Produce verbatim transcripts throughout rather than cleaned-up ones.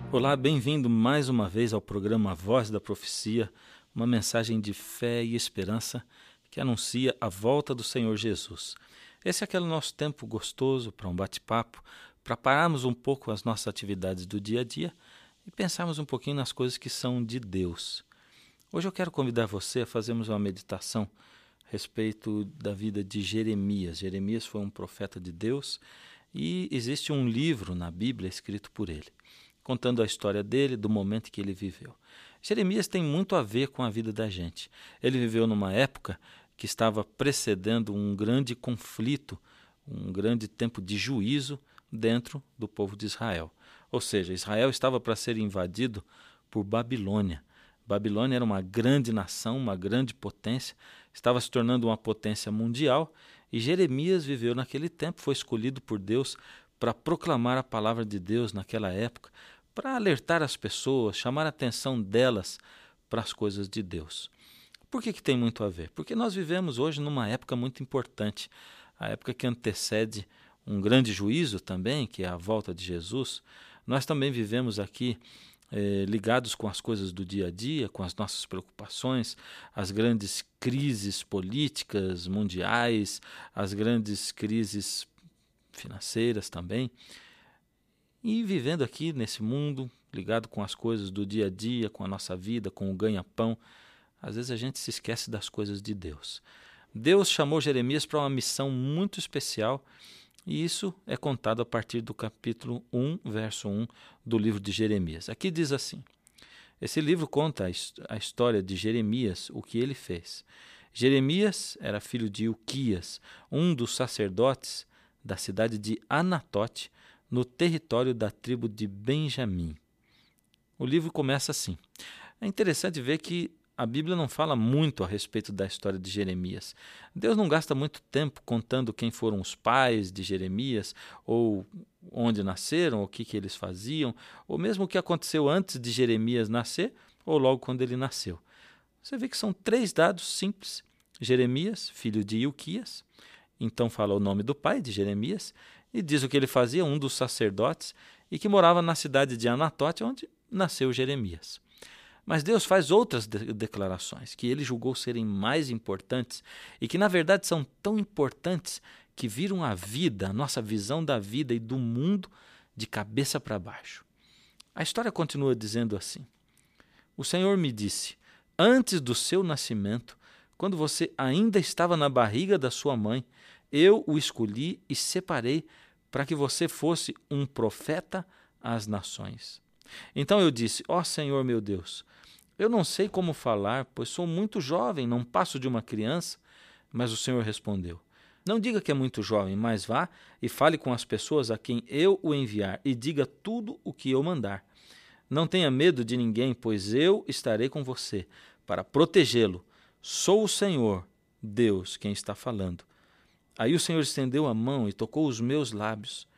Olá, bem-vindo mais uma vez ao programa Voz da Profecia, uma mensagem de fé e esperança que anuncia a volta do Senhor Jesus. Esse é aquele nosso tempo gostoso para um bate-papo, para pararmos um pouco as nossas atividades do dia a dia e pensarmos um pouquinho nas coisas que são de Deus. Hoje eu quero convidar você a fazermos uma meditação a respeito da vida de Jeremias. Jeremias foi um profeta de Deus e existe um livro na Bíblia escrito por ele, contando a história dele, do momento que ele viveu. Jeremias tem muito a ver com a vida da gente. Ele viveu numa época que estava precedendo um grande conflito, um grande tempo de juízo dentro do povo de Israel. Ou seja, Israel estava para ser invadido por Babilônia. Babilônia era uma grande nação, uma grande potência, estava se tornando uma potência mundial, e Jeremias viveu naquele tempo, foi escolhido por Deus para proclamar a palavra de Deus naquela época, para alertar as pessoas, chamar a atenção delas para as coisas de Deus. Por que que tem muito a ver? Porque nós vivemos hoje numa época muito importante, a época que antecede um grande juízo também, que é a volta de Jesus. Nós também vivemos aqui eh, ligados com as coisas do dia a dia, com as nossas preocupações, as grandes crises políticas mundiais, as grandes crises financeiras também. E vivendo aqui nesse mundo, ligado com as coisas do dia a dia, com a nossa vida, com o ganha-pão, às vezes a gente se esquece das coisas de Deus. Deus chamou Jeremias para uma missão muito especial, e isso é contado a partir do capítulo um, verso um do livro de Jeremias. Aqui diz assim: esse livro conta a história de Jeremias, o que ele fez. Jeremias era filho de Ilquias, um dos sacerdotes da cidade de Anatote, no território da tribo de Benjamim. O livro começa assim. É interessante ver que a Bíblia não fala muito a respeito da história de Jeremias. Deus não gasta muito tempo contando quem foram os pais de Jeremias, ou onde nasceram, ou o que, que eles faziam, ou mesmo o que aconteceu antes de Jeremias nascer, ou logo quando ele nasceu. Você vê que são três dados simples. Jeremias, filho de Ilquias, então fala o nome do pai de Jeremias, e diz o que ele fazia, um dos sacerdotes, e que morava na cidade de Anatote, onde nasceu Jeremias. Mas Deus faz outras de- declarações, que ele julgou serem mais importantes, e que na verdade são tão importantes que viram a vida, a nossa visão da vida e do mundo de cabeça para baixo. A história continua dizendo assim: o Senhor me disse, antes do seu nascimento, quando você ainda estava na barriga da sua mãe, eu o escolhi e separei para que você fosse um profeta às nações. Então eu disse: ó Senhor meu Deus, eu não sei como falar, pois sou muito jovem, não passo de uma criança. Mas o Senhor respondeu: não diga que é muito jovem, mas vá e fale com as pessoas a quem eu o enviar e diga tudo o que eu mandar. Não tenha medo de ninguém, pois eu estarei com você para protegê-lo. Sou o Senhor, Deus, quem está falando. Aí o Senhor estendeu a mão e tocou os meus lábios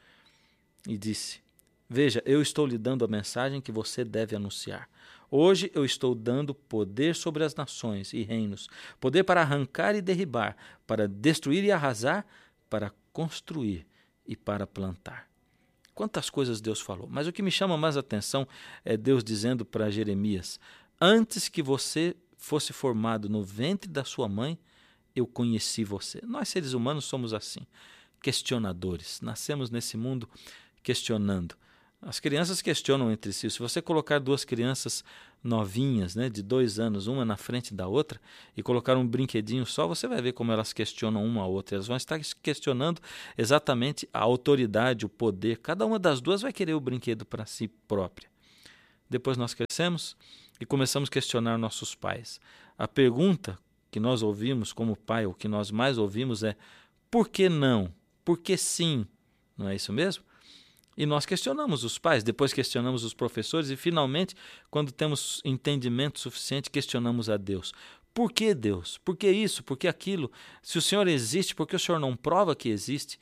e disse: veja, eu estou lhe dando a mensagem que você deve anunciar. Hoje eu estou dando poder sobre as nações e reinos, poder para arrancar e derribar, para destruir e arrasar, para construir e para plantar. Quantas coisas Deus falou, mas o que me chama mais atenção é Deus dizendo para Jeremias: antes que você fosse formado no ventre da sua mãe, eu conheci você. Nós, seres humanos, somos assim, questionadores. Nascemos nesse mundo questionando. As crianças questionam entre si. Se você colocar duas crianças novinhas, né, de dois anos, uma na frente da outra, e colocar um brinquedinho só, você vai ver como elas questionam uma a outra. Elas vão estar questionando exatamente a autoridade, o poder. Cada uma das duas vai querer o brinquedo para si própria. Depois nós crescemos e começamos a questionar nossos pais. A pergunta que nós ouvimos como pai, o que nós mais ouvimos é: por que não? Por que sim? Não é isso mesmo? E nós questionamos os pais, depois questionamos os professores e finalmente, quando temos entendimento suficiente, questionamos a Deus. Por que Deus? Por que isso? Por que aquilo? Se o Senhor existe, por que o Senhor não prova que existe?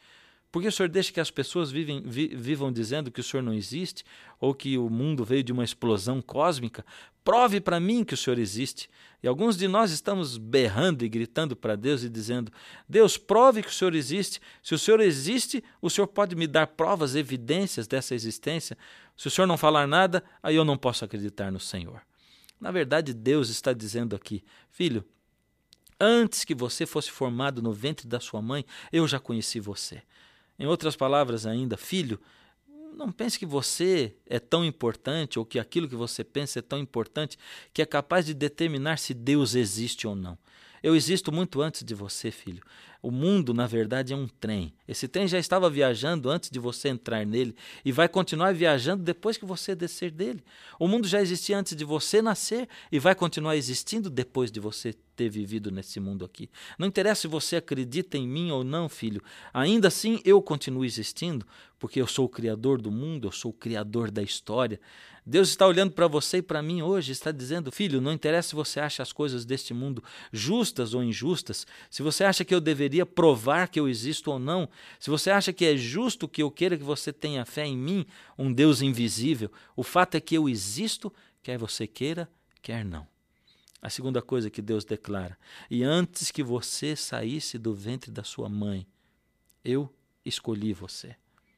Por que o Senhor deixa que as pessoas vivem, vi, vivam dizendo que o Senhor não existe ou que o mundo veio de uma explosão cósmica? Prove para mim que o Senhor existe. E alguns de nós estamos berrando e gritando para Deus e dizendo: Deus, prove que o Senhor existe. Se o Senhor existe, o Senhor pode me dar provas, evidências dessa existência. Se o Senhor não falar nada, aí eu não posso acreditar no Senhor. Na verdade, Deus está dizendo aqui: filho, antes que você fosse formado no ventre da sua mãe, eu já conheci você. Em outras palavras ainda, filho, não pense que você é tão importante ou que aquilo que você pensa é tão importante que é capaz de determinar se Deus existe ou não. Eu existo muito antes de você, filho. O mundo, na verdade, é um trem. Esse trem já estava viajando antes de você entrar nele e vai continuar viajando depois que você descer dele. O mundo já existia antes de você nascer e vai continuar existindo depois de você ter vivido nesse mundo aqui. Não interessa se você acredita em mim ou não, filho. Ainda assim, eu continuo existindo, porque eu sou o criador do mundo, eu sou o criador da história. Deus está olhando para você e para mim hoje, está dizendo: filho, não interessa se você acha as coisas deste mundo justas ou injustas, se você acha que eu deveria provar que eu existo ou não, se você acha que é justo que eu queira que você tenha fé em mim, um Deus invisível, o fato é que eu existo, quer você queira, quer não. A segunda coisa que Deus declara: e antes que você saísse do ventre da sua mãe, eu escolhi você.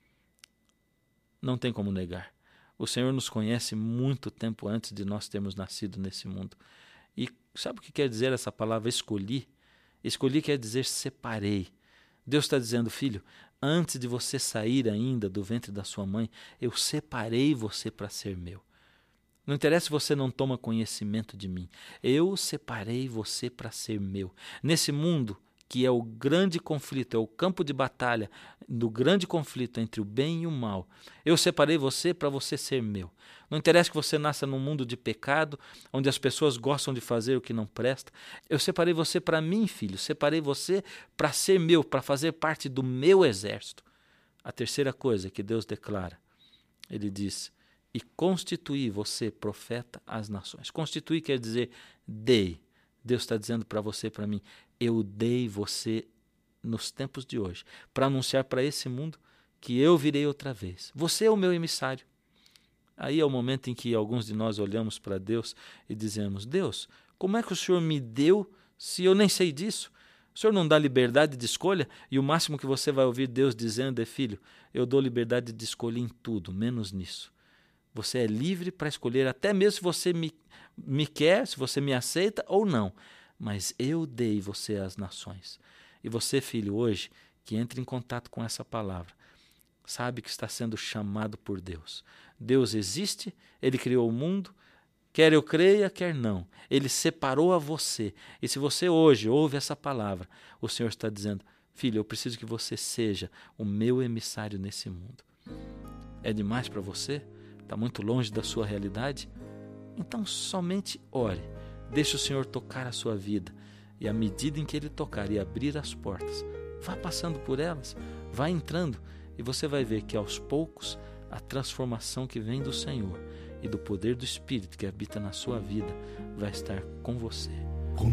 Não tem como negar. O Senhor nos conhece muito tempo antes de nós termos nascido nesse mundo. E sabe o que quer dizer essa palavra escolhi? Escolhi quer dizer separei. Deus está dizendo: filho, antes de você sair ainda do ventre da sua mãe, eu separei você para ser meu. Não interessa se você não toma conhecimento de mim. Eu separei você para ser meu. Nesse mundo que é o grande conflito, é o campo de batalha do grande conflito entre o bem e o mal, eu separei você para você ser meu. Não interessa que você nasça num mundo de pecado, onde as pessoas gostam de fazer o que não presta. Eu separei você para mim, filho. Separei você para ser meu, para fazer parte do meu exército. A terceira coisa que Deus declara, ele diz: e constituí você profeta às nações. Constituir quer dizer dei. Deus está dizendo para você e para mim: eu dei você nos tempos de hoje para anunciar para esse mundo que eu virei outra vez. Você é o meu emissário. Aí é o momento em que alguns de nós olhamos para Deus e dizemos: Deus, como é que o Senhor me deu se eu nem sei disso? O Senhor não dá liberdade de escolha? E o máximo que você vai ouvir Deus dizendo é: filho, eu dou liberdade de escolher em tudo, menos nisso. Você é livre para escolher, até mesmo se você me, me quer, se você me aceita ou não. Mas eu dei você às nações. E você, filho, hoje, que entra em contato com essa palavra, sabe que está sendo chamado por Deus. Deus existe, Ele criou o mundo, quer eu creia, quer não. Ele separou a você. E se você hoje ouve essa palavra, o Senhor está dizendo: filho, eu preciso que você seja o meu emissário nesse mundo. É demais para você? Está muito longe da sua realidade? Então somente ore. Deixe o Senhor tocar a sua vida. E à medida em que Ele tocar e abrir as portas, vá passando por elas, vá entrando, e você vai ver que aos poucos a transformação que vem do Senhor e do poder do Espírito que habita na sua vida vai estar com você.